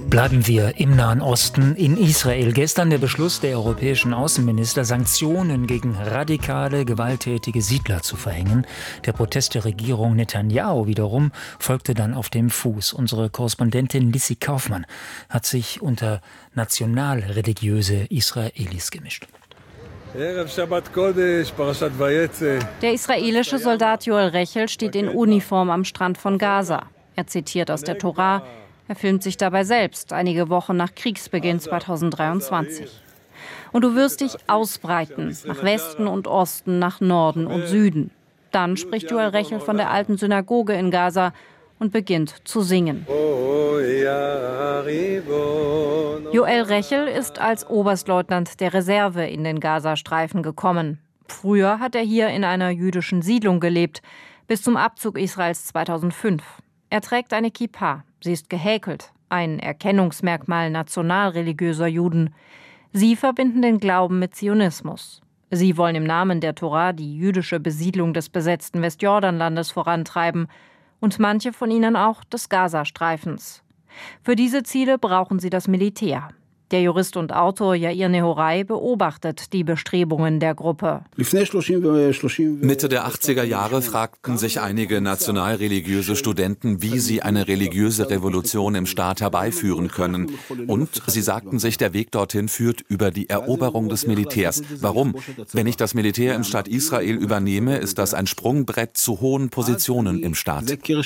Bleiben wir im Nahen Osten, in Israel. Gestern der Beschluss der europäischen Außenminister, Sanktionen gegen radikale, gewalttätige Siedler zu verhängen. Der Protest der Regierung Netanyahu wiederum folgte dann auf dem Fuß. Unsere Korrespondentin Lissi Kaufmann hat sich unter nationalreligiöse Israelis gemischt. Der israelische Soldat Yoel Rechel steht in Uniform am Strand von Gaza. Er zitiert aus der Tora. Er filmt sich dabei selbst, einige Wochen nach Kriegsbeginn 2023. Und du wirst dich ausbreiten, nach Westen und Osten, nach Norden und Süden. Dann spricht Yoel Rechel von der alten Synagoge in Gaza und beginnt zu singen. Yoel Rechel ist als Oberstleutnant der Reserve in den Gazastreifen gekommen. Früher hat er hier in einer jüdischen Siedlung gelebt, bis zum Abzug Israels 2005. Er trägt eine Kippa. Sie ist gehäkelt, ein Erkennungsmerkmal nationalreligiöser Juden. Sie verbinden den Glauben mit Zionismus. Sie wollen im Namen der Tora die jüdische Besiedlung des besetzten Westjordanlandes vorantreiben und manche von ihnen auch des Gazastreifens. Für diese Ziele brauchen sie das Militär. Der Jurist und Autor Yair Nehorai beobachtet die Bestrebungen der Gruppe. Mitte der 80er Jahre fragten sich einige nationalreligiöse Studenten, wie sie eine religiöse Revolution im Staat herbeiführen können. Und sie sagten sich, der Weg dorthin führt über die Eroberung des Militärs. Warum? Wenn ich das Militär im Staat Israel übernehme, ist das ein Sprungbrett zu hohen Positionen im Staat.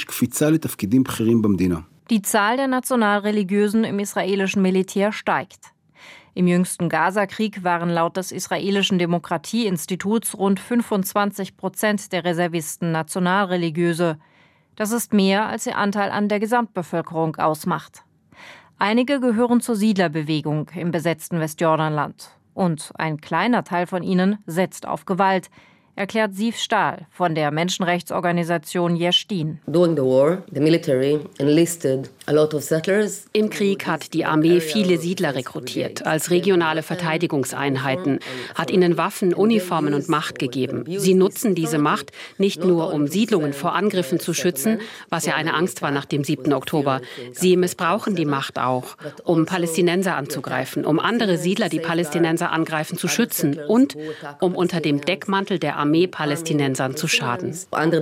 Die Zahl der Nationalreligiösen im israelischen Militär steigt. Im jüngsten Gaza-Krieg waren laut des israelischen Demokratieinstituts rund 25% der Reservisten nationalreligiöse. Das ist mehr, als ihr Anteil an der Gesamtbevölkerung ausmacht. Einige gehören zur Siedlerbewegung im besetzten Westjordanland. Und ein kleiner Teil von ihnen setzt auf Gewalt, erklärt Siv Stahl von der Menschenrechtsorganisation Yesh Din. Im Krieg hat die Armee viele Siedler rekrutiert, als regionale Verteidigungseinheiten, hat ihnen Waffen, Uniformen und Macht gegeben. Sie nutzen diese Macht nicht nur, um Siedlungen vor Angriffen zu schützen, was ja eine Angst war nach dem 7. Oktober. Sie missbrauchen die Macht auch, um Palästinenser anzugreifen, um andere Siedler, die Palästinenser angreifen, zu schützen und um unter dem Deckmantel der Armee Palästinensern zu schaden.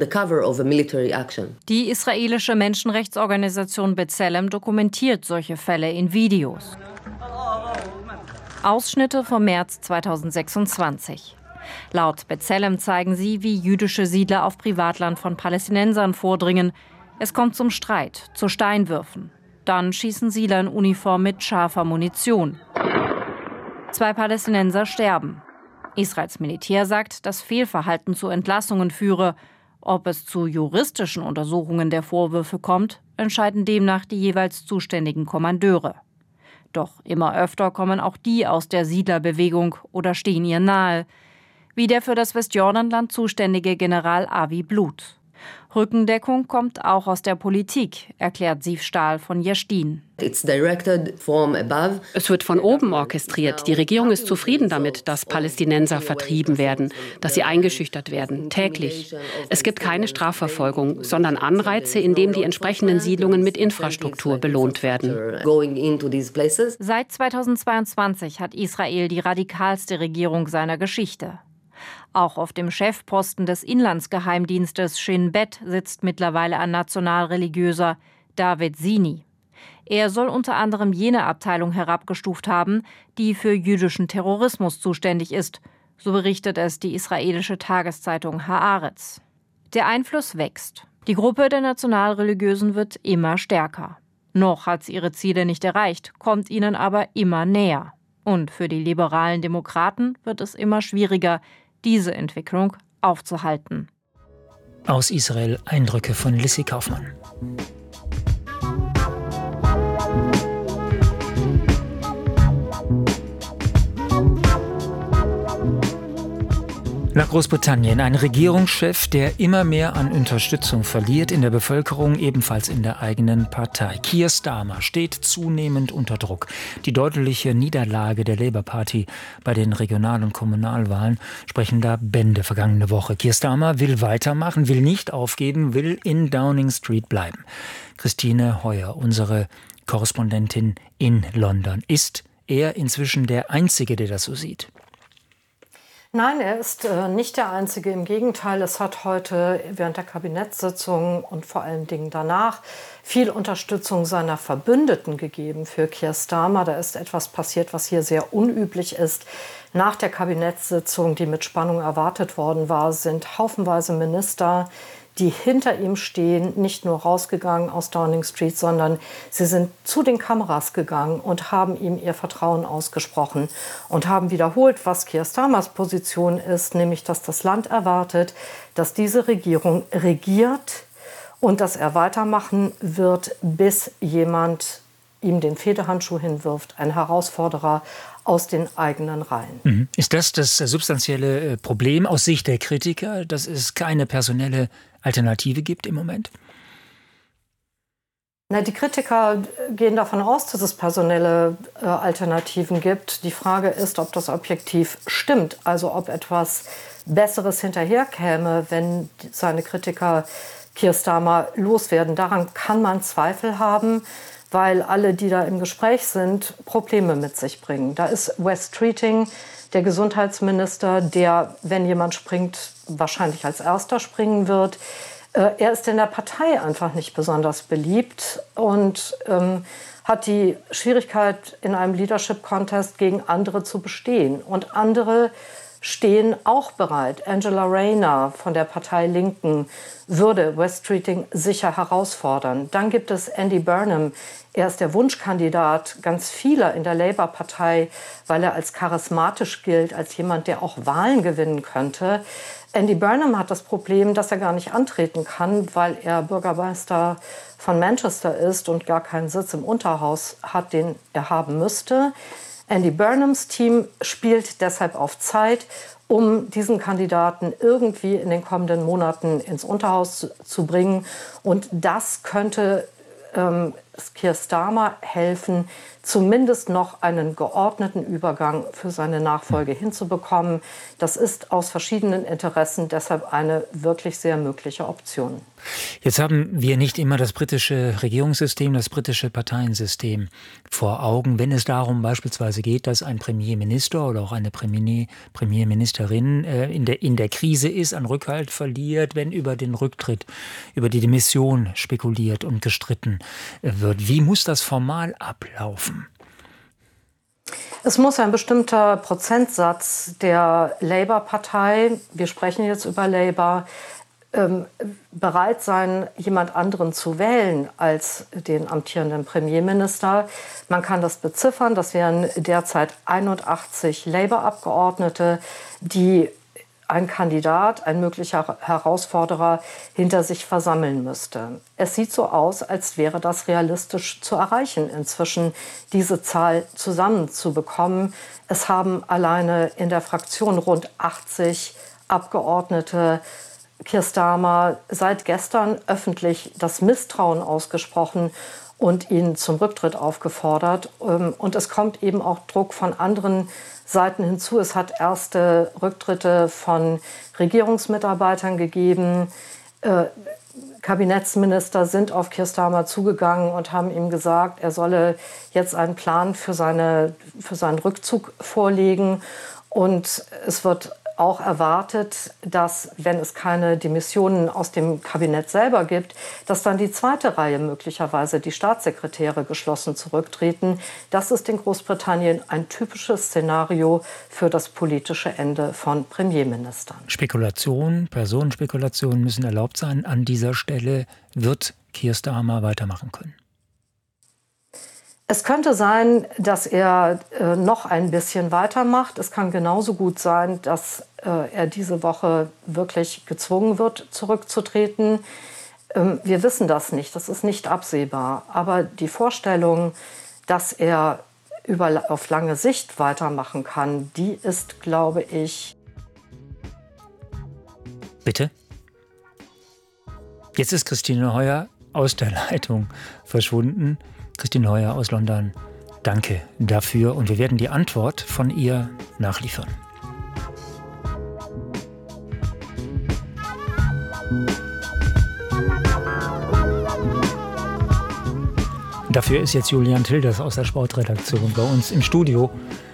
Die israelische Menschenrechtsorganisation B'Tselem dokumentiert solche Fälle in Videos. Ausschnitte vom März 2026. Laut B'Tselem zeigen sie, wie jüdische Siedler auf Privatland von Palästinensern vordringen. Es kommt zum Streit, zu Steinwürfen. Dann schießen Siedler in Uniform mit scharfer Munition. 2 Palästinenser sterben. Israels Militär sagt, dass Fehlverhalten zu Entlassungen führe. Ob es zu juristischen Untersuchungen der Vorwürfe kommt, entscheiden demnach die jeweils zuständigen Kommandeure. Doch immer öfter kommen auch die aus der Siedlerbewegung oder stehen ihr nahe, wie der für das Westjordanland zuständige General Avi Blut. Rückendeckung kommt auch aus der Politik, erklärt Siv Stahl von Yesh Din. Es wird von oben orchestriert. Die Regierung ist zufrieden damit, dass Palästinenser vertrieben werden, dass sie eingeschüchtert werden, täglich. Es gibt keine Strafverfolgung, sondern Anreize, indem die entsprechenden Siedlungen mit Infrastruktur belohnt werden. Seit 2022 hat Israel die radikalste Regierung seiner Geschichte. Auch auf dem Chefposten des Inlandsgeheimdienstes Shin Bet sitzt mittlerweile ein nationalreligiöser, David Zini. Er soll unter anderem jene Abteilung herabgestuft haben, die für jüdischen Terrorismus zuständig ist, so berichtet es die israelische Tageszeitung Haaretz. Der Einfluss wächst. Die Gruppe der Nationalreligiösen wird immer stärker. Noch hat sie ihre Ziele nicht erreicht, kommt ihnen aber immer näher. Und für die liberalen Demokraten wird es immer schwieriger, diese Entwicklung aufzuhalten. Aus Israel Eindrücke von Lissi Kaufmann. Nach Großbritannien ein Regierungschef, der immer mehr an Unterstützung verliert in der Bevölkerung, ebenfalls in der eigenen Partei. Keir Starmer steht zunehmend unter Druck. Die deutliche Niederlage der Labour Party bei den Regional- und Kommunalwahlen sprechen da Bände vergangene Woche. Keir Starmer will weitermachen, will nicht aufgeben, will in Downing Street bleiben. Christine Heuer, unsere Korrespondentin in London. Ist er inzwischen der Einzige, der das so sieht? Nein, er ist nicht der Einzige. Im Gegenteil, es hat heute während der Kabinettssitzung und vor allen Dingen danach viel Unterstützung seiner Verbündeten gegeben für Keir Starmer. Da ist etwas passiert, was hier sehr unüblich ist. Nach der Kabinettssitzung, die mit Spannung erwartet worden war, sind haufenweise Minister, die hinter ihm stehen, nicht nur rausgegangen aus Downing Street, sondern sie sind zu den Kameras gegangen und haben ihm ihr Vertrauen ausgesprochen und haben wiederholt, was Keir Starmers Position ist, nämlich, dass das Land erwartet, dass diese Regierung regiert und dass er weitermachen wird, bis jemand ihm den Fehdehandschuh hinwirft, ein Herausforderer aus den eigenen Reihen. Ist das substanzielle Problem aus Sicht der Kritiker, dass es keine personelle Alternative gibt im Moment? Die Kritiker gehen davon aus, dass es personelle Alternativen gibt. Die Frage ist, ob das objektiv stimmt, also ob etwas Besseres hinterherkäme, wenn seine Kritiker Keir Starmer loswerden. Daran kann man Zweifel haben, weil alle, die da im Gespräch sind, Probleme mit sich bringen. Da ist Wes Streeting, der Gesundheitsminister, der, wenn jemand springt, wahrscheinlich als erster springen wird. Er ist in der Partei einfach nicht besonders beliebt und hat die Schwierigkeit, in einem Leadership-Contest gegen andere zu bestehen. Und andere stehen auch bereit. Angela Rayner von der Partei Linken würde Wes Streeting sicher herausfordern. Dann gibt es Andy Burnham. Er ist der Wunschkandidat ganz vieler in der Labour-Partei, weil er als charismatisch gilt, als jemand, der auch Wahlen gewinnen könnte. Andy Burnham hat das Problem, dass er gar nicht antreten kann, weil er Bürgermeister von Manchester ist und gar keinen Sitz im Unterhaus hat, den er haben müsste. Andy Burnhams Team spielt deshalb auf Zeit, um diesen Kandidaten irgendwie in den kommenden Monaten ins Unterhaus zu bringen. Und das könnte Keir Starmer helfen, zumindest noch einen geordneten Übergang für seine Nachfolge hinzubekommen. Das ist aus verschiedenen Interessen deshalb eine wirklich sehr mögliche Option. Jetzt haben wir nicht immer das britische Regierungssystem, das britische Parteiensystem vor Augen, wenn es darum beispielsweise geht, dass ein Premierminister oder auch eine Premierministerin in der Krise ist, an Rückhalt verliert, wenn über den Rücktritt, über die Demission spekuliert und gestritten wird. Wie muss das formal ablaufen? Es muss ein bestimmter Prozentsatz der Labour-Partei, wir sprechen jetzt über Labour, bereit sein, jemand anderen zu wählen als den amtierenden Premierminister. Man kann das beziffern. Das wären derzeit 81 Labour-Abgeordnete, die ein Kandidat, ein möglicher Herausforderer hinter sich versammeln müsste. Es sieht so aus, als wäre das realistisch zu erreichen, inzwischen diese Zahl zusammenzubekommen. Es haben alleine in der Fraktion rund 80 Abgeordnete Keir Starmer seit gestern öffentlich das Misstrauen ausgesprochen und ihn zum Rücktritt aufgefordert. Und es kommt eben auch Druck von anderen Seiten hinzu. Es hat erste Rücktritte von Regierungsmitarbeitern gegeben. Kabinettsminister sind auf Keir Starmer zugegangen und haben ihm gesagt, er solle jetzt einen Plan für seinen Rückzug vorlegen. Und es wird auch erwartet, dass, wenn es keine Demissionen aus dem Kabinett selber gibt, dass dann die zweite Reihe möglicherweise die Staatssekretäre geschlossen zurücktreten. Das ist in Großbritannien ein typisches Szenario für das politische Ende von Premierministern. Personenspekulationen müssen erlaubt sein. An dieser Stelle wird Keir Starmer weitermachen können. Es könnte sein, dass er noch ein bisschen weitermacht. Es kann genauso gut sein, dass er diese Woche wirklich gezwungen wird, zurückzutreten. Wir wissen das nicht, das ist nicht absehbar. Aber die Vorstellung, dass er auf lange Sicht weitermachen kann, die ist, glaube ich... Bitte? Jetzt ist Christine Heuer aus der Leitung verschwunden. Christine Heuer aus London, danke dafür und wir werden die Antwort von ihr nachliefern. Dafür ist jetzt Julian Tilders aus der Sportredaktion bei uns im Studio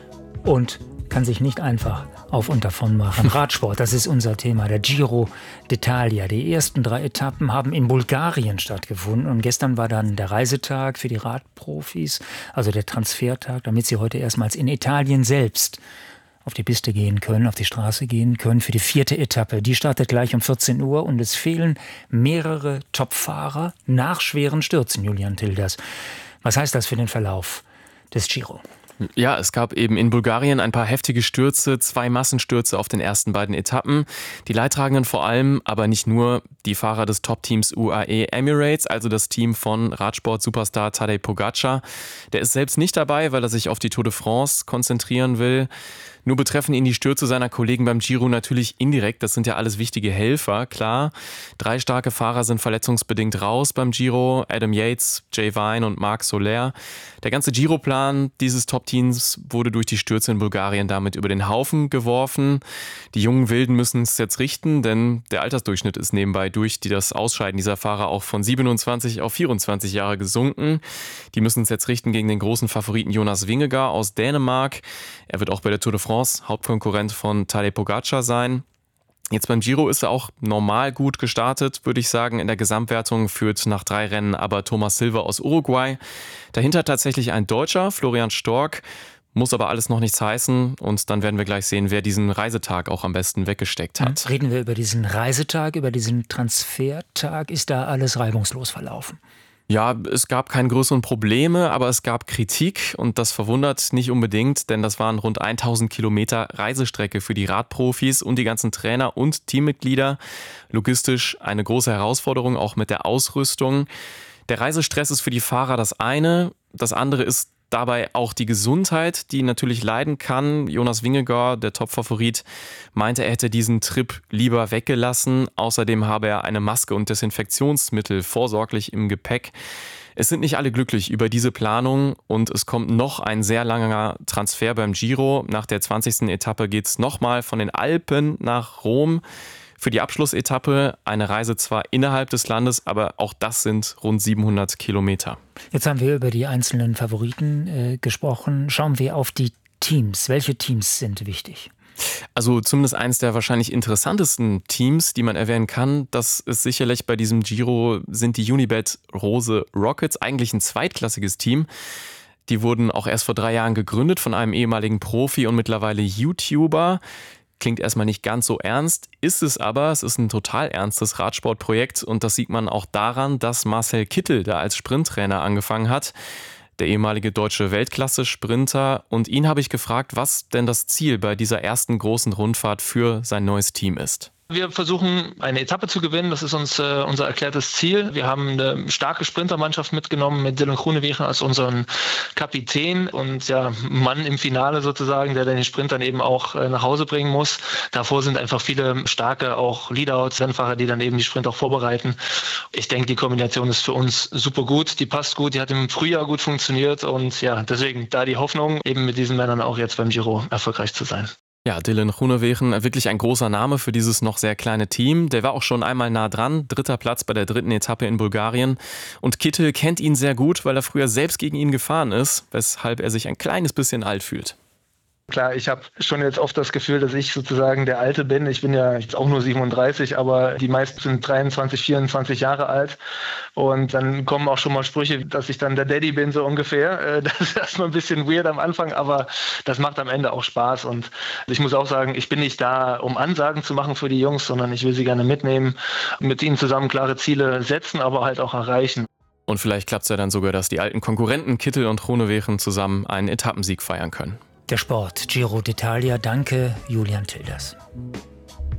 und kann sich nicht einfach auf und davon machen. Radsport, das ist unser Thema, der Giro d'Italia. Die ersten 3 Etappen haben in Bulgarien stattgefunden und gestern war dann der Reisetag für die Radprofis, also der Transfertag, damit sie heute erstmals in Italien selbst auf die Piste gehen können, auf die Straße gehen können für die 4. Etappe. Die startet gleich um 14 Uhr und es fehlen mehrere Topfahrer nach schweren Stürzen, Julian Tilders. Was heißt das für den Verlauf des Giro? Ja, es gab eben in Bulgarien ein paar heftige Stürze, 2 Massenstürze auf den ersten beiden Etappen. Die Leidtragenden vor allem, aber nicht nur, die Fahrer des Top-Teams UAE Emirates, also das Team von Radsport-Superstar Tadej Pogačar. Der ist selbst nicht dabei, weil er sich auf die Tour de France konzentrieren will. Nur betreffen ihn die Stürze seiner Kollegen beim Giro natürlich indirekt. Das sind ja alles wichtige Helfer, klar. 3 starke Fahrer sind verletzungsbedingt raus beim Giro. Adam Yates, Jay Vine und Marc Soler. Der ganze Giro-Plan dieses Top-Teams wurde durch die Stürze in Bulgarien damit über den Haufen geworfen. Die jungen Wilden müssen es jetzt richten, denn der Altersdurchschnitt ist nebenbei durch das Ausscheiden dieser Fahrer auch von 27 auf 24 Jahre gesunken. Die müssen es jetzt richten gegen den großen Favoriten Jonas Vingegaard aus Dänemark. Er wird auch bei der Tour de France Hauptkonkurrent von Tadej Pogačar sein. Jetzt beim Giro ist er auch normal gut gestartet, würde ich sagen. In der Gesamtwertung führt nach 3 Rennen aber Thomas Silva aus Uruguay. Dahinter tatsächlich ein Deutscher, Florian Stork. Muss aber alles noch nichts heißen und dann werden wir gleich sehen, wer diesen Reisetag auch am besten weggesteckt hat. Reden wir über diesen Reisetag, über diesen Transfertag. Ist da alles reibungslos verlaufen? Ja, es gab keine größeren Probleme, aber es gab Kritik und das verwundert nicht unbedingt, denn das waren rund 1000 Kilometer Reisestrecke für die Radprofis und die ganzen Trainer und Teammitglieder. Logistisch eine große Herausforderung, auch mit der Ausrüstung. Der Reisestress ist für die Fahrer das eine, das andere ist dabei auch die Gesundheit, die natürlich leiden kann. Jonas Vingegaard, der Topfavorit, meinte, er hätte diesen Trip lieber weggelassen. Außerdem habe er eine Maske und Desinfektionsmittel vorsorglich im Gepäck. Es sind nicht alle glücklich über diese Planung und es kommt noch ein sehr langer Transfer beim Giro. Nach der 20. Etappe geht es nochmal von den Alpen nach Rom. Für die Abschlussetappe eine Reise zwar innerhalb des Landes, aber auch das sind rund 700 Kilometer. Jetzt haben wir über die einzelnen Favoriten gesprochen. Schauen wir auf die Teams. Welche Teams sind wichtig? Also zumindest eines der wahrscheinlich interessantesten Teams, die man erwähnen kann, das ist sicherlich bei diesem Giro, sind die Unibet Rose Rockets, eigentlich ein zweitklassiges Team. Die wurden auch erst vor 3 Jahren gegründet von einem ehemaligen Profi und mittlerweile YouTuber. Klingt erstmal nicht ganz so ernst, ist es aber. Es ist ein total ernstes Radsportprojekt und das sieht man auch daran, dass Marcel Kittel da als Sprinttrainer angefangen hat. Der ehemalige deutsche Weltklasse-Sprinter. Und ihn habe ich gefragt, was denn das Ziel bei dieser ersten großen Rundfahrt für sein neues Team ist. Wir versuchen, eine Etappe zu gewinnen. Das ist unser erklärtes Ziel. Wir haben eine starke Sprintermannschaft mitgenommen mit Dylan Groenewegen als unseren Kapitän und ja, Mann im Finale sozusagen, der den Sprint dann eben auch nach Hause bringen muss. Davor sind einfach viele starke auch Leadout-Rennfahrer, die dann eben die Sprint auch vorbereiten. Ich denke, die Kombination ist für uns super gut. Die passt gut, die hat im Frühjahr gut funktioniert und ja, deswegen da die Hoffnung, eben mit diesen Männern auch jetzt beim Giro erfolgreich zu sein. Ja, Dylan Groenewegen, wirklich ein großer Name für dieses noch sehr kleine Team. Der war auch schon einmal nah dran, 3. Platz bei der 3. Etappe in Bulgarien. Und Kittel kennt ihn sehr gut, weil er früher selbst gegen ihn gefahren ist, weshalb er sich ein kleines bisschen alt fühlt. Klar, ich habe schon jetzt oft das Gefühl, dass ich sozusagen der Alte bin. Ich bin ja jetzt auch nur 37, aber die meisten sind 23, 24 Jahre alt. Und dann kommen auch schon mal Sprüche, dass ich dann der Daddy bin, so ungefähr. Das ist erstmal ein bisschen weird am Anfang, aber das macht am Ende auch Spaß. Und ich muss auch sagen, ich bin nicht da, um Ansagen zu machen für die Jungs, sondern ich will sie gerne mitnehmen, mit ihnen zusammen klare Ziele setzen, aber halt auch erreichen. Und vielleicht klappt es ja dann sogar, dass die alten Konkurrenten Kittel und Groenewegen zusammen einen Etappensieg feiern können. Der Sport, Giro d'Italia. Danke, Julian Tilders.